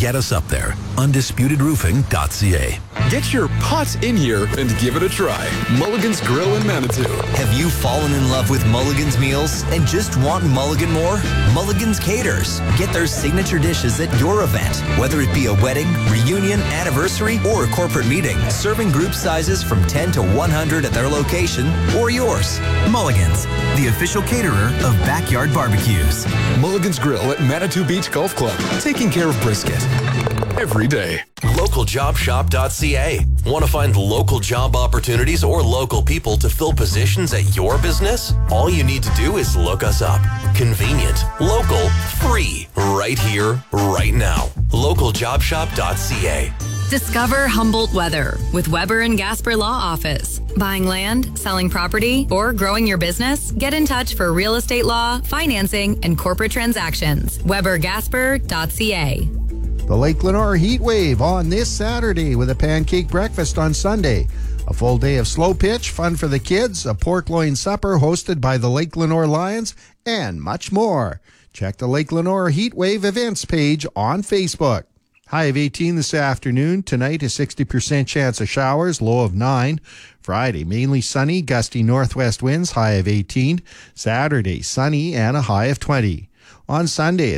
Get us up there. UndisputedRoofing.ca. Get your pots in here and give it a try. Mulligan's Grill in Manitou. Have you fallen in love with Mulligan's meals and just want Mulligan more? Mulligan's caters. Get their signature dishes at your event, whether it be a wedding, reunion, anniversary, or a corporate meeting. Serving group sizes from 10 to 100 at their location or yours. Mulligan's, the official caterer of backyard barbecues. Mulligan's Grill at Manitou Beach Golf Club. Taking care of brisket every day. LocalJobShop.ca. Want to find local job opportunities or local people to fill positions at your business? All you need to do is look us up. Convenient, local, free, right here, right now. LocalJobShop.ca. Discover Humboldt Weather with Weber and Gasper Law Office. Buying land, selling property, or growing your business? Get in touch for real estate law, financing, and corporate transactions. WeberGasper.ca. The Lake Lenore Heat Wave on this Saturday with a pancake breakfast on Sunday. A full day of slow pitch, fun for the kids, a pork loin supper hosted by the Lake Lenore Lions, and much more. Check the Lake Lenore Heat Wave events page on Facebook. High of 18 this afternoon. Tonight, a 60% chance of showers, low of 9. Friday, mainly sunny, gusty northwest winds, high of 18. Saturday, sunny and a high of 20. On Sunday,